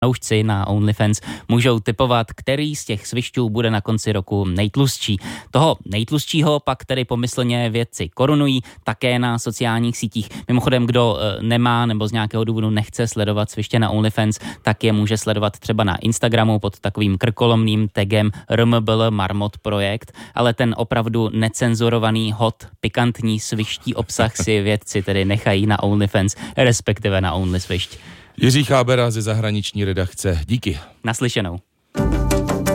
fanoušci na OnlyFans můžou tipovat, který z těch svišťů bude na konci roku nejtlustší. Toho nejtlustšího pak tedy pomyslně vědci korunují také na sociálních sítích. Mimochodem, kdo nemá nebo z nějakého důvodu nechce sledovat sviště na OnlyFans, tak je může sledovat třeba na Instagramu pod takovým krkolomným tagem RMBL Marmot Projekt, ale ten opravdu necenzurovaný, hot, pikantní sviští obsah si vědci tedy nechají na OnlyFans, respektive na OnlySvišť. Jiří Chábera ze zahraniční redakce. Díky. Naslyšenou.